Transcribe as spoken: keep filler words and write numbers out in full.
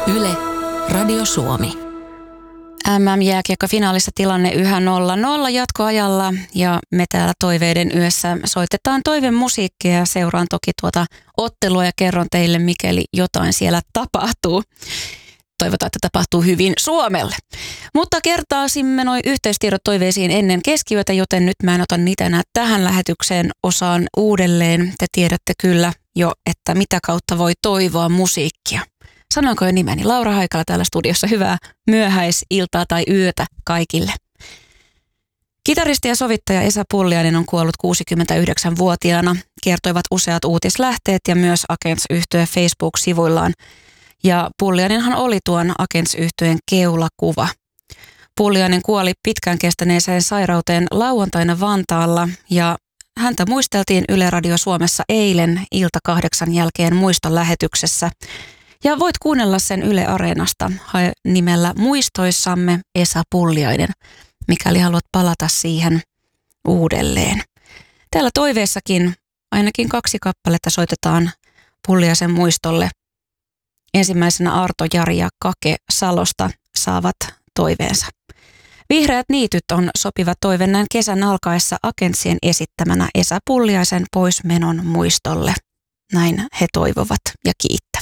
Yle, Radio Suomi. M M-jääkiekko-finaalissa tilanne yhä nolla nolla jatkoajalla ja me täällä Toiveiden yössä soitetaan toivemusiikkia ja seuraan toki tuota ottelua ja kerron teille, mikäli jotain siellä tapahtuu. Toivotaan, että tapahtuu hyvin Suomelle. Mutta kertaasimme noi yhteystiedot toiveisiin ennen keskiyötä, joten nyt mä en ota niitä enää tähän lähetykseen osaan uudelleen. Te tiedätte kyllä jo, että mitä kautta voi toivoa musiikkia. Sanoinko jo nimeni? Laura Haikala täällä studiossa. Hyvää myöhäisiltaa tai yötä kaikille. Kitaristi ja sovittaja Esa Pulliainen on kuollut kuusikymmentäyhdeksänvuotiaana, kertoivat useat uutislähteet ja myös Agents-yhtye Facebook-sivuillaan. Ja Pulliainenhan oli tuon Agents-yhtyeen keulakuva. Pulliainen kuoli pitkään kestäneeseen sairauteen lauantaina Vantaalla ja häntä muisteltiin Yle Radio Suomessa eilen ilta kahdeksan jälkeen muistolähetyksessä. Ja voit kuunnella sen Yle Areenasta hae nimellä Muistoissamme Esa Pulliainen, mikäli haluat palata siihen uudelleen. Täällä toiveessakin ainakin kaksi kappaletta soitetaan Pulliaisen muistolle. Ensimmäisenä Arto, Jari ja Kake Salosta saavat toiveensa. Vihreät niityt on sopiva toive näin kesän alkaessa Agentsien esittämänä Esa Pulliaisen poismenon muistolle. Näin he toivovat ja kiittävät.